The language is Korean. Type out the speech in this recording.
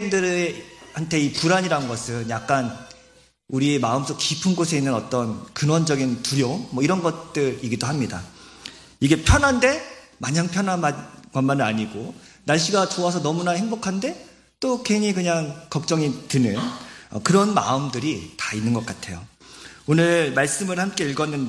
그리스도인들한테 이 불안이란 것은 약간 우리의 마음속 깊은 곳에 있는 어떤 근원적인 두려움, 이런 것들이기도 합니다. 이게 편한데 마냥 편한 것만은 아니고, 날씨가 좋아서 너무나 행복한데 또 괜히 그냥 걱정이 드는 그런 마음들이 다 있는 것 같아요. 오늘 말씀을 함께 읽었는데